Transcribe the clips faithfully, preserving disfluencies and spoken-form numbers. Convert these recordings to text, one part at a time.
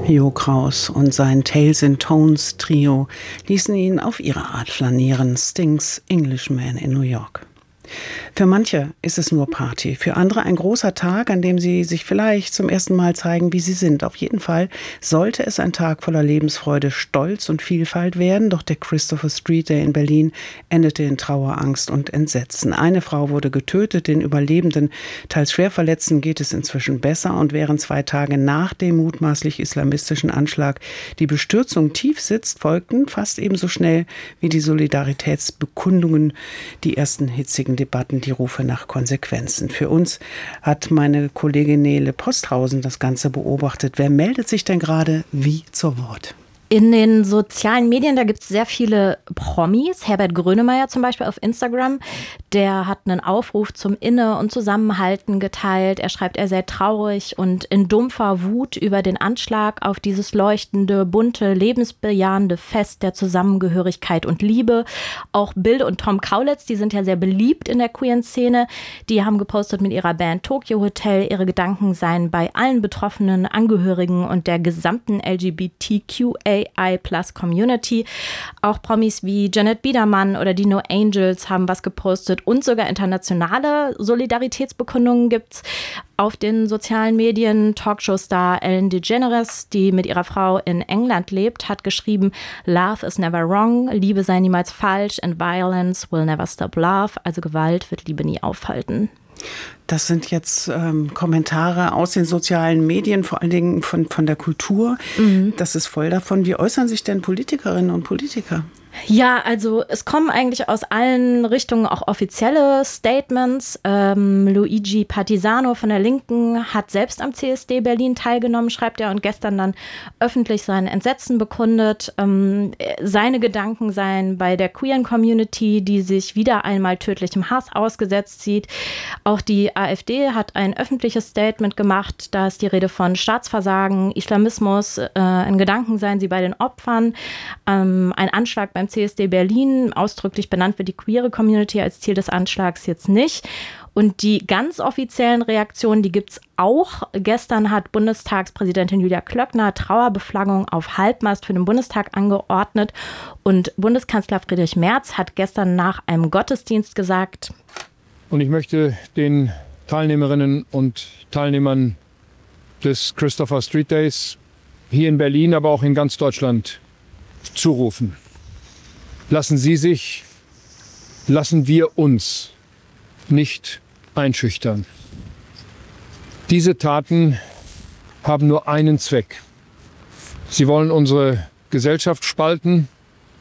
Jo Kraus und sein Tales in Tones Trio ließen ihn auf ihre Art flanieren. Stings Englishman in New York. Für manche ist es nur Party, für andere ein großer Tag, an dem sie sich vielleicht zum ersten Mal zeigen, wie sie sind. Auf jeden Fall sollte es ein Tag voller Lebensfreude, Stolz und Vielfalt werden, doch der Christopher Street Day in Berlin endete in Trauer, Angst und Entsetzen. Eine Frau wurde getötet, den Überlebenden, teils schwer Verletzten geht es inzwischen besser, und während zwei Tage nach dem mutmaßlich islamistischen Anschlag die Bestürzung tief sitzt, folgten fast ebenso schnell wie die Solidaritätsbekundungen die ersten hitzigen Debatten, die Rufe nach Konsequenzen. Für uns hat meine Kollegin Nele Posthausen das Ganze beobachtet. Wer meldet sich denn gerade wie zu Wort? In den sozialen Medien, da gibt es sehr viele Promis. Herbert Grönemeyer zum Beispiel auf Instagram, der hat einen Aufruf zum Inne- und Zusammenhalten geteilt. Er schreibt, er sei traurig und in dumpfer Wut über den Anschlag auf dieses leuchtende, bunte, lebensbejahende Fest der Zusammengehörigkeit und Liebe. Auch Bill und Tom Kaulitz, die sind ja sehr beliebt in der queeren Szene. Die haben gepostet mit ihrer Band Tokyo Hotel, ihre Gedanken seien bei allen betroffenen Angehörigen und der gesamten L G B T Q A I Plus Community. Auch Promis wie Janet Biedermann oder die No Angels haben was gepostet und sogar internationale Solidaritätsbekundungen gibt's auf den sozialen Medien. Talkshow-Star Ellen DeGeneres, die mit ihrer Frau in England lebt, hat geschrieben, Love is never wrong, Liebe sei niemals falsch and violence will never stop love, also Gewalt wird Liebe nie aufhalten. Das sind jetzt ähm, Kommentare aus den sozialen Medien, vor allen Dingen von, von der Kultur. Mhm. Das ist voll davon. Wie äußern sich denn Politikerinnen und Politiker? Ja, also es kommen eigentlich aus allen Richtungen auch offizielle Statements. Ähm, Luigi Partisano von der Linken hat selbst am C S D Berlin teilgenommen, schreibt er, und gestern dann öffentlich sein Entsetzen bekundet. Ähm, seine Gedanken seien bei der queeren Community, die sich wieder einmal tödlichem Hass ausgesetzt sieht. Auch die AfD hat ein öffentliches Statement gemacht. Da ist die Rede von Staatsversagen, Islamismus. Äh, in Gedanken seien sie bei den Opfern. Ähm, ein Anschlag beim C S D Berlin, ausdrücklich benannt wird die queere Community als Ziel des Anschlags jetzt nicht. Und die ganz offiziellen Reaktionen, die gibt es auch. Gestern hat Bundestagspräsidentin Julia Klöckner Trauerbeflaggung auf Halbmast für den Bundestag angeordnet. Und Bundeskanzler Friedrich Merz hat gestern nach einem Gottesdienst gesagt: Und ich möchte den Teilnehmerinnen und Teilnehmern des Christopher Street Days hier in Berlin, aber auch in ganz Deutschland zurufen. Lassen Sie sich, lassen wir uns nicht einschüchtern. Diese Taten haben nur einen Zweck. Sie wollen unsere Gesellschaft spalten.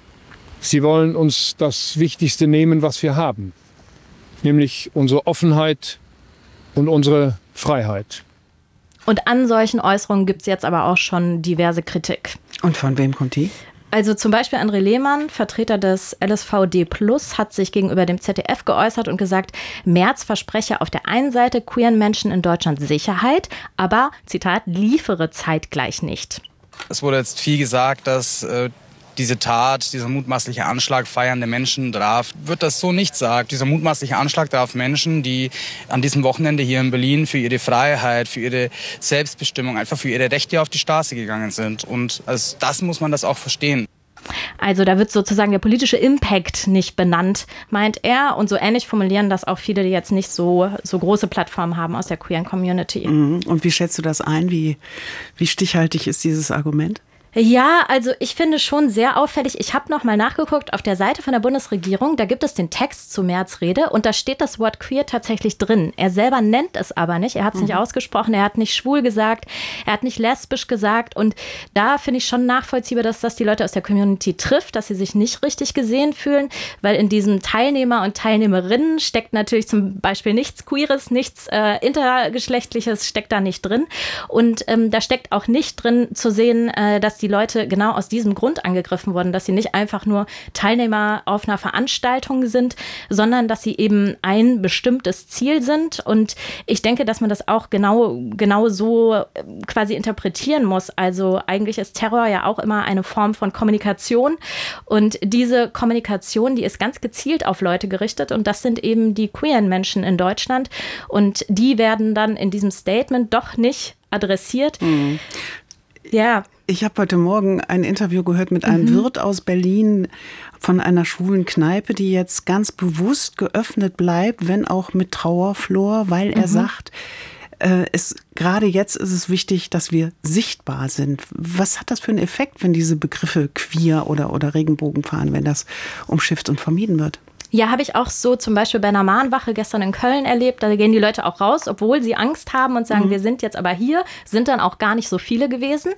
Sie wollen uns das Wichtigste nehmen, was wir haben, nämlich unsere Offenheit und unsere Freiheit. Und an solchen Äußerungen gibt es jetzt aber auch schon diverse Kritik. Und von wem kommt die? Also zum Beispiel André Lehmann, Vertreter des L S V D Plus, hat sich gegenüber dem Z D F geäußert und gesagt, Merz verspreche auf der einen Seite queeren Menschen in Deutschland Sicherheit, aber, Zitat, liefere zeitgleich nicht. Es wurde jetzt viel gesagt, dass äh, diese Tat, dieser mutmaßliche Anschlag feiernde Menschen traf. Wird das so nicht sagen? Dieser mutmaßliche Anschlag traf Menschen, die an diesem Wochenende hier in Berlin für ihre Freiheit, für ihre Selbstbestimmung, einfach für ihre Rechte auf die Straße gegangen sind. Und als das muss man das auch verstehen. Also da wird sozusagen der politische Impact nicht benannt, meint er. Und so ähnlich formulieren das auch viele, die jetzt nicht so, so große Plattformen haben aus der queeren Community. Und wie schätzt du das ein? Wie, wie stichhaltig ist dieses Argument? Ja, also ich finde schon sehr auffällig. Ich habe noch mal nachgeguckt auf der Seite von der Bundesregierung. Da gibt es den Text zu Merz Rede und da steht das Wort queer tatsächlich drin. Er selber nennt es aber nicht. Er hat es mhm. nicht ausgesprochen. Er hat nicht schwul gesagt. Er hat nicht lesbisch gesagt. Und da finde ich schon nachvollziehbar, dass das die Leute aus der Community trifft, dass sie sich nicht richtig gesehen fühlen, weil in diesem Teilnehmer und Teilnehmerinnen steckt natürlich zum Beispiel nichts Queeres, nichts äh, Intergeschlechtliches steckt da nicht drin. Und ähm, da steckt auch nicht drin zu sehen, äh, dass die Leute genau aus diesem Grund angegriffen wurden, dass sie nicht einfach nur Teilnehmer auf einer Veranstaltung sind, sondern dass sie eben ein bestimmtes Ziel sind. Und ich denke, dass man das auch genau, genau so quasi interpretieren muss. Also eigentlich ist Terror ja auch immer eine Form von Kommunikation. Und diese Kommunikation, die ist ganz gezielt auf Leute gerichtet. Und das sind eben die queeren Menschen in Deutschland. Und die werden dann in diesem Statement doch nicht adressiert. Mhm. Ja. Ich habe heute Morgen ein Interview gehört mit einem mhm. Wirt aus Berlin von einer schwulen Kneipe, die jetzt ganz bewusst geöffnet bleibt, wenn auch mit Trauerflor, weil er mhm. sagt, äh, es, gerade jetzt ist es wichtig, dass wir sichtbar sind. Was hat das für einen Effekt, wenn diese Begriffe queer oder, oder Regenbogenfahren, wenn das umschifft und vermieden wird? Ja, habe ich auch so zum Beispiel bei einer Mahnwache gestern in Köln erlebt. Da gehen die Leute auch raus, obwohl sie Angst haben und sagen, mhm. wir sind jetzt aber hier, sind dann auch gar nicht so viele gewesen.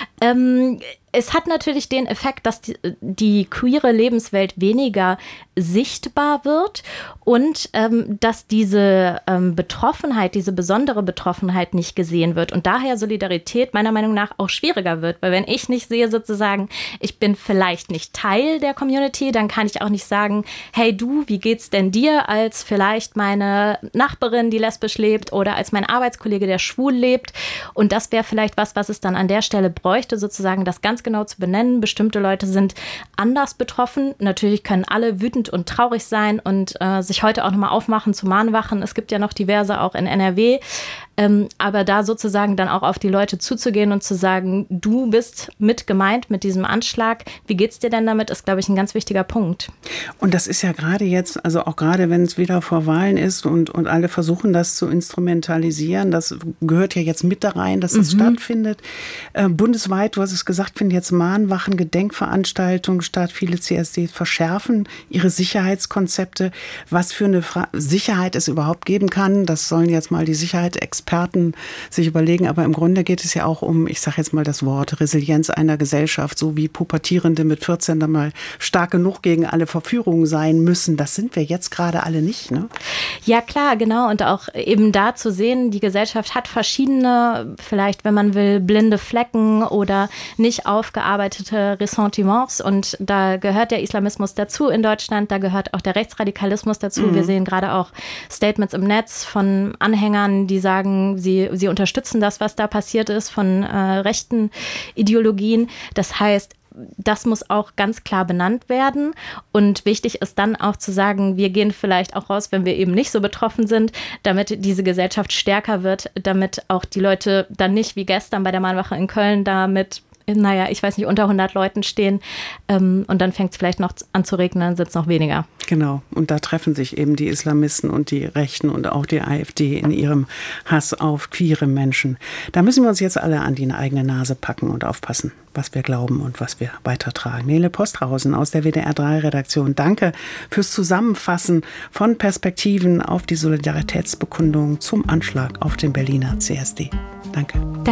Ähm, es hat natürlich den Effekt, dass die, die queere Lebenswelt weniger sichtbar wird und ähm, dass diese ähm, Betroffenheit, diese besondere Betroffenheit nicht gesehen wird und daher Solidarität meiner Meinung nach auch schwieriger wird. Weil wenn ich nicht sehe sozusagen, ich bin vielleicht nicht Teil der Community, dann kann ich auch nicht sagen, hey du, wie geht's denn dir als vielleicht meine Nachbarin, die lesbisch lebt oder als mein Arbeitskollege, der schwul lebt. Und das wäre vielleicht was, was es dann an der Stelle bräuchte, sozusagen das ganz genau zu benennen. Bestimmte Leute sind anders betroffen. Natürlich können alle wütend und traurig sein und äh, sich heute auch nochmal aufmachen zu Mahnwachen. Es gibt ja noch diverse auch in N R W. Ähm, aber da sozusagen dann auch auf die Leute zuzugehen und zu sagen, du bist mit gemeint mit diesem Anschlag. Wie geht's dir denn damit, ist, glaube ich, ein ganz wichtiger Punkt. Und das ist ja gerade jetzt, also auch gerade wenn es wieder vor Wahlen ist und, und alle versuchen, das zu instrumentalisieren, das gehört ja jetzt mit da rein, dass das mhm. stattfindet. Äh, bundesweit, du hast es gesagt, finden jetzt Mahnwachen, Gedenkveranstaltungen statt. Viele C S Ds verschärfen ihre Sicherheitskonzepte. Was für eine Fra- Sicherheit es überhaupt geben kann, das sollen jetzt mal die Sicherheitsexperten Experten sich überlegen, aber im Grunde geht es ja auch um, ich sage jetzt mal das Wort, Resilienz einer Gesellschaft, so wie Pubertierende mit vierzehn dann mal stark genug gegen alle Verführungen sein müssen. Das sind wir jetzt gerade alle nicht, ne? Ja klar, genau. Und auch eben da zu sehen, die Gesellschaft hat verschiedene, vielleicht wenn man will, blinde Flecken oder nicht aufgearbeitete Ressentiments und da gehört der Islamismus dazu in Deutschland, da gehört auch der Rechtsradikalismus dazu. Mhm. Wir sehen gerade auch Statements im Netz von Anhängern, die sagen, Sie, sie unterstützen das, was da passiert ist von äh, rechten Ideologien. Das heißt, das muss auch ganz klar benannt werden. Und wichtig ist dann auch zu sagen, wir gehen vielleicht auch raus, wenn wir eben nicht so betroffen sind, damit diese Gesellschaft stärker wird, damit auch die Leute dann nicht wie gestern bei der Mahnwache in Köln da mit, naja, ich weiß nicht, unter hundert Leuten stehen ähm, und dann fängt es vielleicht noch an zu regnen, dann sind es noch weniger. Genau, und da treffen sich eben die Islamisten und die Rechten und auch die AfD in ihrem Hass auf queere Menschen. Da müssen wir uns jetzt alle an die eigene Nase packen und aufpassen, was wir glauben und was wir weitertragen. Nele Postrausen aus der W D R drei Redaktion, danke fürs Zusammenfassen von Perspektiven auf die Solidaritätsbekundung zum Anschlag auf den Berliner C S D. Danke.